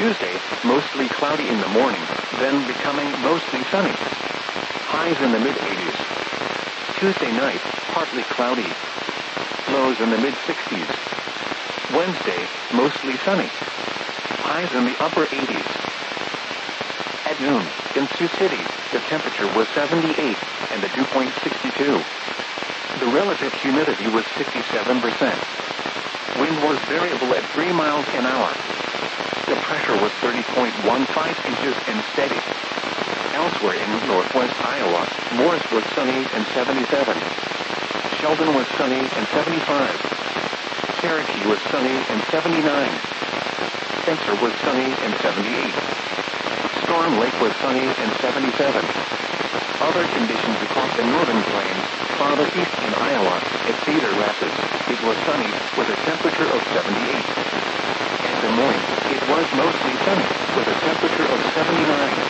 Tuesday, mostly cloudy in the morning, then becoming mostly sunny. Highs in the mid-80s. Tuesday night, partly cloudy. Lows in the mid-60s. Wednesday, mostly sunny. Highs in the upper 80s. At noon, in Sioux City, the temperature was 78 and the dew point 62. The relative humidity was 57%. Wind was variable at 3 miles an hour. The pressure was 30.15 inches and steady. Elsewhere in northwest Iowa, Morris was sunny and 77. Sheldon was sunny and 75. Cherokee was sunny and 79. Spencer was sunny and 78. Storm Lake was sunny and 77. Other conditions across the northern plains, farther east in Iowa, at Cedar Rapids, it was sunny with a temperature of 78. At Des Moines, it was mostly sunny with a temperature of 79.